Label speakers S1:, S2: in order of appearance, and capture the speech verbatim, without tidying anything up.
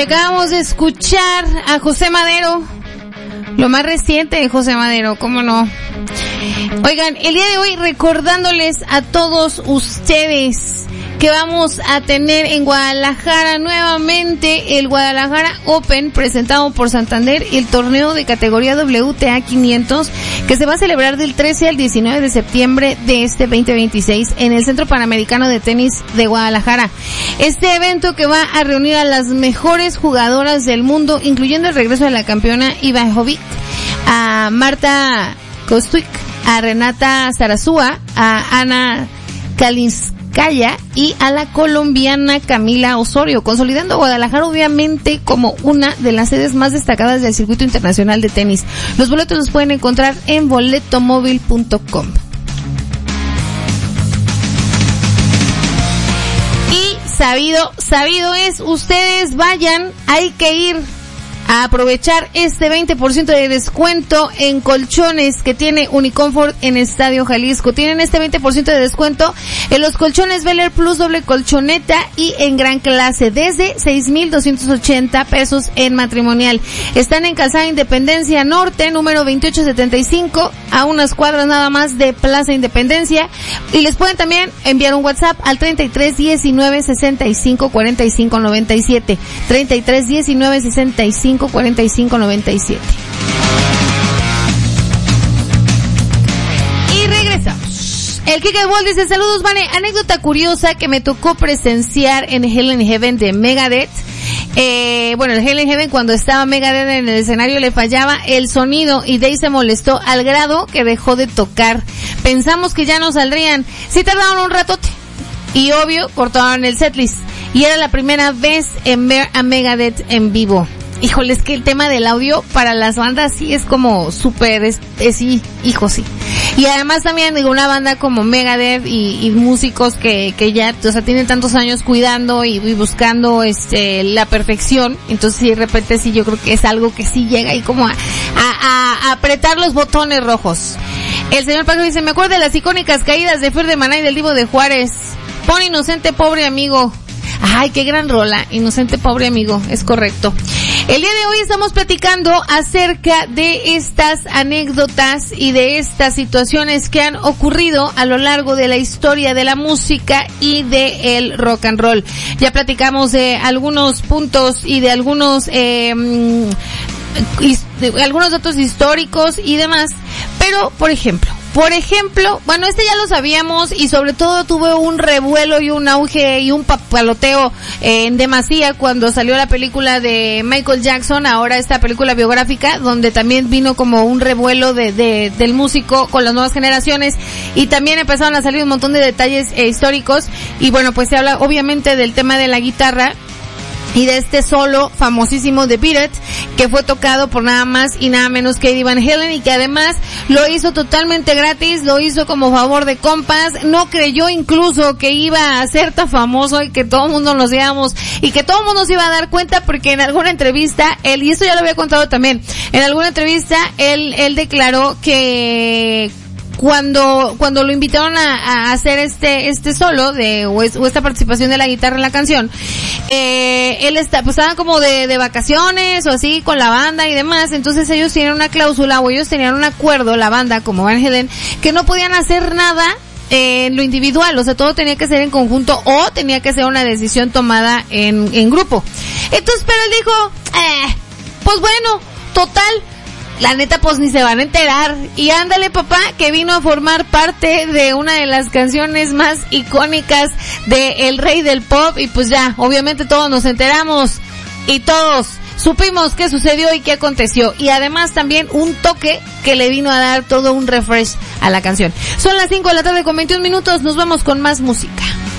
S1: acabamos de escuchar a José Madero, lo más reciente de José Madero, ¿cómo no? Oigan, el día de hoy recordándoles a todos ustedes que vamos a tener en Guadalajara nuevamente el Guadalajara Open presentado por Santander, el torneo de categoría W T A quinientos que se va a celebrar del trece al diecinueve de septiembre de este veinte veintiséis en el Centro Panamericano de Tenis de Guadalajara. Este evento que va a reunir a las mejores jugadoras del mundo, incluyendo el regreso de la campeona Iva Jovic, a Marta Kostyuk, a Renata Zarazúa, a Ana Kalinskaya y a la colombiana Camila Osorio, consolidando a Guadalajara obviamente como una de las sedes más destacadas del circuito internacional de tenis. Los boletos los pueden encontrar en boletomóvil punto com. Y sabido, sabido es, ustedes vayan, hay que ir a aprovechar este veinte por ciento de descuento en colchones que tiene Unicomfort en Estadio Jalisco. Tienen este veinte por ciento de descuento en los colchones Bel Air Plus doble colchoneta y en gran clase desde seis mil doscientos ochenta pesos en matrimonial. Están en Calzada Independencia Norte, número veintiocho setenta y cinco, a unas cuadras nada más de Plaza Independencia, y les pueden también enviar un WhatsApp al treinta y tres diecinueve sesenta y cinco cuarenta y cinco noventa y siete, treinta y tres diecinueve sesenta y cinco cuarenta y cinco noventa y siete. Y regresamos. El Kike Wall dice: saludos, Vane, anécdota curiosa que me tocó presenciar en Hell in Heaven de Megadeth. Eh, bueno, el Hell in Heaven, cuando estaba Megadeth en el escenario, le fallaba el sonido y Dave se molestó al grado que dejó de tocar. Pensamos que ya no saldrían. Sí tardaron un ratote y obvio cortaron el setlist, y era la primera vez en ver a Megadeth en vivo. Híjole, es que el tema del audio para las bandas sí es como súper, es, es sí, hijo, sí. Y además también digo, una banda como Megadeth y, y músicos que, que ya, o sea, tienen tantos años cuidando y, y buscando este la perfección, entonces sí, de repente sí, yo creo que es algo que sí llega ahí como a, a, a apretar los botones rojos. El señor Paco dice: me acuerdo de las icónicas caídas de Fer de Maná y del Divo de Juárez. Pon Inocente Pobre Amigo. Ay, qué gran rola, Inocente Pobre Amigo, es correcto. El día de hoy estamos platicando acerca de estas anécdotas y de estas situaciones que han ocurrido a lo largo de la historia de la música y de el rock and roll. Ya platicamos de algunos puntos y de algunos eh, de algunos datos históricos y demás, pero por ejemplo, Por ejemplo, bueno, este ya lo sabíamos y sobre todo tuvo un revuelo y un auge y un papaloteo eh, en demasía cuando salió la película de Michael Jackson, ahora esta película biográfica, donde también vino como un revuelo de, de del músico con las nuevas generaciones y también empezaron a salir un montón de detalles eh, históricos y bueno, pues se habla obviamente del tema de la guitarra y de este solo famosísimo de Beat It, que fue tocado por nada más y nada menos que Eddie Van Halen, y que además lo hizo totalmente gratis, lo hizo como favor de compas, no creyó incluso que iba a ser tan famoso y que todo el mundo nos íbamos, y que todo el mundo se iba a dar cuenta, porque en alguna entrevista, él, y esto ya lo había contado también, en alguna entrevista, él, él declaró que cuando cuando lo invitaron a, a hacer este este solo de o, es, o esta participación de la guitarra en la canción, eh, él está pues estaban como de, de vacaciones o así con la banda y demás, entonces ellos tenían una cláusula o ellos tenían un acuerdo, la banda como Van Halen, que no podían hacer nada en eh, lo individual, o sea, todo tenía que ser en conjunto o tenía que ser una decisión tomada en, en grupo. Entonces, pero él dijo, eh, pues bueno, total, la neta pues ni se van a enterar, y ándale papá, que vino a formar parte de una de las canciones más icónicas de el rey del pop, y pues ya, obviamente todos nos enteramos y todos supimos qué sucedió y qué aconteció, y además también un toque que le vino a dar todo un refresh a la canción. Son las cinco de la tarde con veintiún minutos, nos vamos con más música.